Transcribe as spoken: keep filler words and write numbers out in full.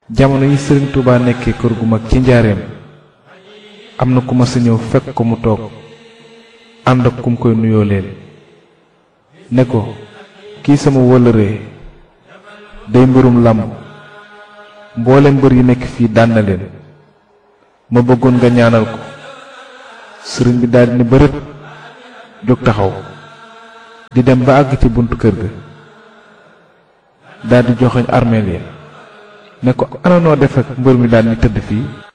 jamono yi Sëriñ Tuubaa nekkee kër gu mag ci njaareem am na ku ma sa ñëw fekk ko mu toog ànd ak kum koy nuyoo leen ne ko kii sama wëllëree day mbirum làmb mboolem mbër yi nekk fii daan na leen ma bëggoon nga ñaanal ko. sëriñ bi daldi ne bërët jóg taxaw di dem ba àgg ci buntu kër ga daldi joxoñ armeel ya ne ko ana noo def ak mbër mi daan ni tëdd fii.